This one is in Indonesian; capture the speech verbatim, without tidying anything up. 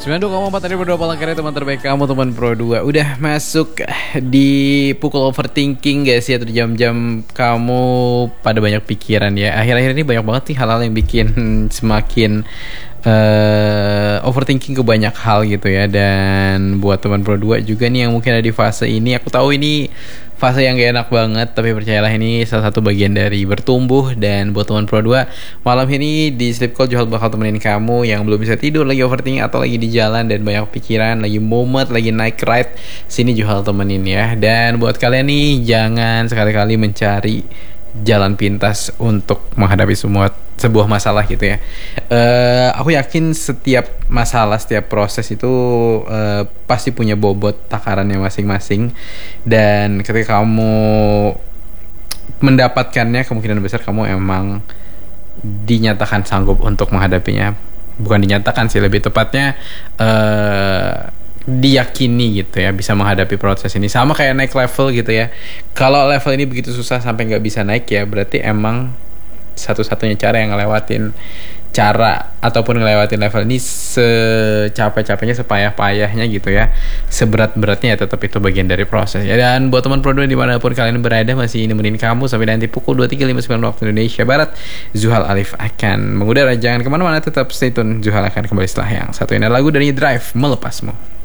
sembilan puluh dua koma empat tadi berdua Palangkaraya, teman terbaik kamu, teman Pro dua. Udah masuk di pukul overthinking guys ya, atau di jam-jam kamu pada banyak pikiran ya. Akhir-akhir ini banyak banget nih hal-hal yang bikin semakin uh, overthinking ke banyak hal gitu ya. Dan buat teman Pro dua juga nih yang mungkin ada di fase ini, aku tahu ini fase yang gak enak banget, tapi percayalah ini salah satu bagian dari bertumbuh. Dan buat teman Pro dua, malam ini di Sleep Call Juhal bakal temenin kamu yang belum bisa tidur, lagi overthinking atau lagi di jalan dan banyak pikiran, lagi mumet, lagi naik ride, sini Juhal temenin ya. Dan buat kalian nih, jangan sekali-kali mencari jalan pintas untuk menghadapi semua sebuah masalah gitu ya. Uh, aku yakin setiap masalah, setiap proses itu uh, pasti punya bobot takarannya masing-masing. Dan ketika kamu mendapatkannya, kemungkinan besar kamu emang dinyatakan sanggup untuk menghadapinya. Bukan dinyatakan sih, lebih tepatnya uh, diyakini gitu ya, bisa menghadapi proses ini. Sama kayak naik level gitu ya. Kalau level ini begitu susah sampai gak bisa naik ya, berarti emang satu-satunya cara yang ngelewatin cara ataupun ngelewatin level ini secapek-capeknya, sepayah-payahnya gitu ya, seberat-beratnya ya, tetap itu bagian dari proses ya. Dan buat teman Pro dua dimanapun kalian berada, masih nemenin kamu sampai nanti pukul dua puluh tiga lima puluh sembilan waktu Indonesia Barat. Zuhal Alif akan mengudara, jangan kemana-mana, tetap stay tune. Zuhal akan kembali setelah yang satu ini, lagu dari Drive, Melepasmu.